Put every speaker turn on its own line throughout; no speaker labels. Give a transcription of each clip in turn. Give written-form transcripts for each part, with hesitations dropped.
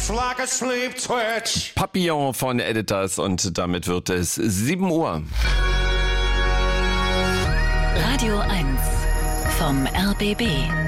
like a sleep twitch.
Papillon von Editors und damit wird es 7 Uhr.
Radio 1 vom RBB.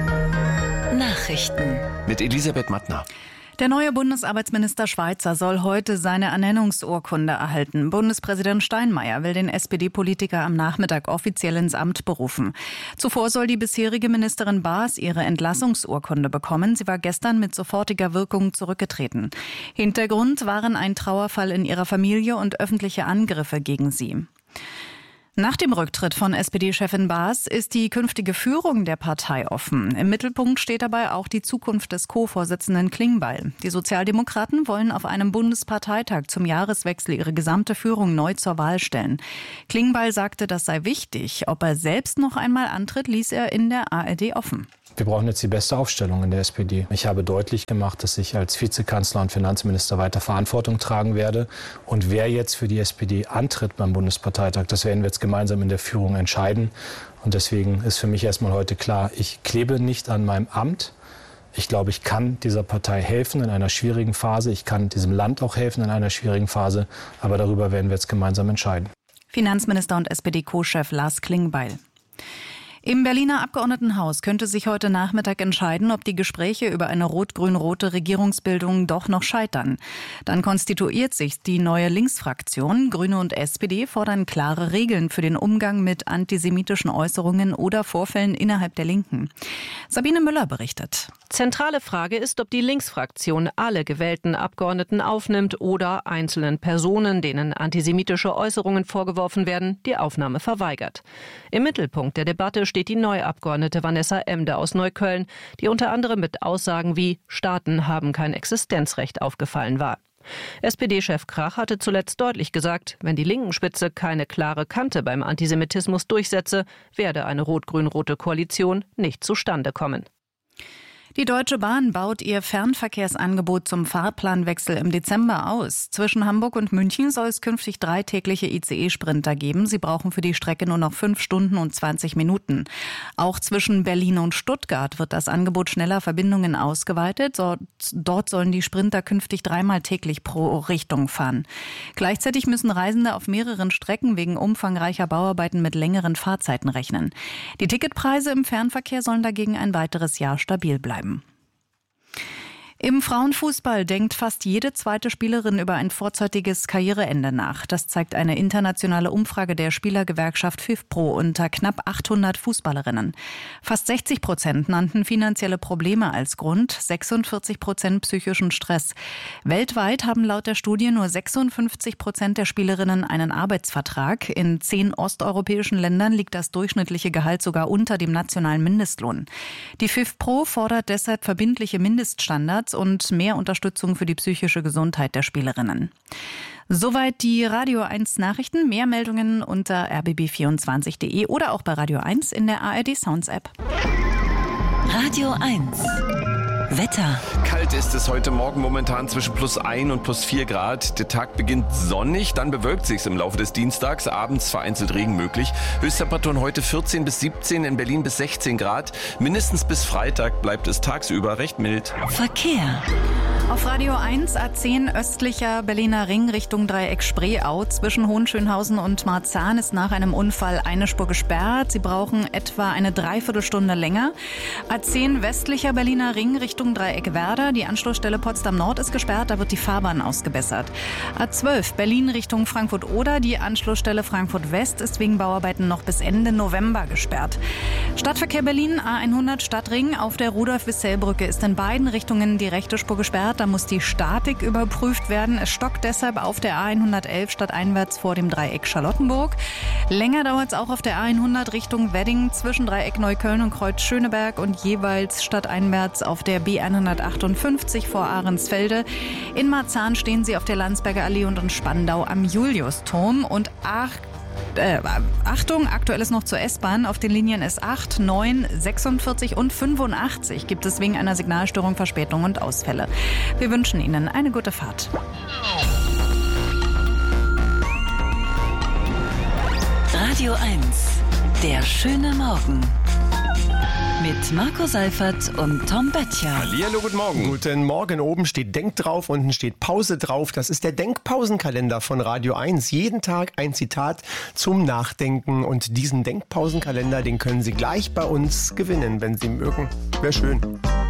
Nachrichten.
Mit Elisabeth Mattner.
Der neue Bundesarbeitsminister Schweizer soll heute seine Ernennungsurkunde erhalten. Bundespräsident Steinmeier will den SPD-Politiker am Nachmittag offiziell ins Amt berufen. Zuvor soll die bisherige Ministerin Baas ihre Entlassungsurkunde bekommen. Sie war gestern mit sofortiger Wirkung zurückgetreten. Hintergrund waren ein Trauerfall in ihrer Familie und öffentliche Angriffe gegen sie. Nach dem Rücktritt von SPD-Chefin Baas ist die künftige Führung der Partei offen. Im Mittelpunkt steht dabei auch die Zukunft des Co-Vorsitzenden Klingbeil. Die Sozialdemokraten wollen auf einem Bundesparteitag zum Jahreswechsel ihre gesamte Führung neu zur Wahl stellen. Klingbeil sagte, das sei wichtig. Ob er selbst noch einmal antritt, ließ er in der ARD offen.
Wir brauchen jetzt die beste Aufstellung in der SPD. Ich habe deutlich gemacht, dass ich als Vizekanzler und Finanzminister weiter Verantwortung tragen werde. Und wer jetzt für die SPD antritt beim Bundesparteitag, das werden wir jetzt gemeinsam in der Führung entscheiden. Und deswegen ist für mich erstmal heute klar, ich klebe nicht an meinem Amt. Ich glaube, ich kann dieser Partei helfen in einer schwierigen Phase. Ich kann diesem Land auch helfen in einer schwierigen Phase. Aber darüber werden wir jetzt gemeinsam entscheiden.
Finanzminister und SPD-Co-Chef Lars Klingbeil. Im Berliner Abgeordnetenhaus könnte sich heute Nachmittag entscheiden, ob die Gespräche über eine rot-grün-rote Regierungsbildung doch noch scheitern. Dann konstituiert sich die neue Linksfraktion. Grüne und SPD fordern klare Regeln für den Umgang mit antisemitischen Äußerungen oder Vorfällen innerhalb der Linken. Sabine Müller berichtet.
Zentrale Frage ist, ob die Linksfraktion alle gewählten Abgeordneten aufnimmt oder einzelnen Personen, denen antisemitische Äußerungen vorgeworfen werden, die Aufnahme verweigert. Im Mittelpunkt der Debatte steht die Neuabgeordnete Vanessa Emde aus Neukölln, die unter anderem mit Aussagen wie Staaten haben kein Existenzrecht aufgefallen war. SPD-Chef Krach hatte zuletzt deutlich gesagt, wenn die linken Spitze keine klare Kante beim Antisemitismus durchsetze, werde eine rot-grün-rote Koalition nicht zustande kommen.
Die Deutsche Bahn baut ihr Fernverkehrsangebot zum Fahrplanwechsel im Dezember aus. Zwischen Hamburg und München soll es künftig 3 tägliche ICE-Sprinter geben. Sie brauchen für die Strecke nur noch 5 Stunden und 20 Minuten. Auch zwischen Berlin und Stuttgart wird das Angebot schneller Verbindungen ausgeweitet. Dort sollen die Sprinter künftig 3-mal täglich pro Richtung fahren. Gleichzeitig müssen Reisende auf mehreren Strecken wegen umfangreicher Bauarbeiten mit längeren Fahrzeiten rechnen. Die Ticketpreise im Fernverkehr sollen dagegen ein weiteres Jahr stabil bleiben. Im Frauenfußball denkt fast jede zweite Spielerin über ein vorzeitiges Karriereende nach. Das zeigt eine internationale Umfrage der Spielergewerkschaft FIFPro unter knapp 800 Fußballerinnen. Fast 60% nannten finanzielle Probleme als Grund, 46% psychischen Stress. Weltweit haben laut der Studie nur 56% der Spielerinnen einen Arbeitsvertrag. In 10 osteuropäischen Ländern liegt das durchschnittliche Gehalt sogar unter dem nationalen Mindestlohn. Die FIFPro fordert deshalb verbindliche Mindeststandards und mehr Unterstützung für die psychische Gesundheit der Spielerinnen. Soweit die Radio 1 Nachrichten. Mehr Meldungen unter rbb24.de oder auch bei Radio 1 in der ARD Sounds App.
Radio 1 Wetter.
Kalt ist es heute Morgen momentan zwischen +1 und +4 Grad. Der Tag beginnt sonnig, dann bewölkt sich's im Laufe des Dienstags. Abends vereinzelt Regen möglich. Höchsttemperaturen heute 14 bis 17, in Berlin bis 16 Grad. Mindestens bis Freitag bleibt es tagsüber recht mild.
Verkehr.
Auf Radio 1 A10 östlicher Berliner Ring Richtung Dreieck Spreeau. Zwischen Hohenschönhausen und Marzahn ist nach einem Unfall eine Spur gesperrt. Sie brauchen etwa eine Dreiviertelstunde länger. A10 westlicher Berliner Ring Richtung Dreieck Werder. Die Anschlussstelle Potsdam Nord ist gesperrt, da wird die Fahrbahn ausgebessert. A12 Berlin Richtung Frankfurt-Oder. Die Anschlussstelle Frankfurt West ist wegen Bauarbeiten noch bis Ende November gesperrt. Stadtverkehr Berlin A100 Stadtring. Auf der Rudolf-Wissell-Brücke ist in beiden Richtungen die rechte Spur gesperrt. Da muss die Statik überprüft werden. Es stockt deshalb auf der A111 stadteinwärts vor dem Dreieck Charlottenburg. Länger dauert es auch auf der A100 Richtung Wedding zwischen Dreieck Neukölln und Kreuz Schöneberg und jeweils stadteinwärts auf der B158 vor Ahrensfelde. In Marzahn stehen sie auf der Landsberger Allee und in Spandau am Juliusturm. Und Achtung, aktuell ist noch zur S-Bahn. Auf den Linien S8, 9, 46 und 85 gibt es wegen einer Signalstörung Verspätungen und Ausfälle. Wir wünschen Ihnen eine gute Fahrt.
Radio 1, der schöne Morgen. Mit Marco Seifert und Tom Böttcher.
Hallihallo, guten Morgen.
Guten Morgen. Oben steht Denk drauf, unten steht Pause drauf. Das ist der Denkpausenkalender von Radio 1. Jeden Tag ein Zitat zum Nachdenken. Und diesen Denkpausenkalender, den können Sie gleich bei uns gewinnen, wenn Sie mögen. Wäre schön.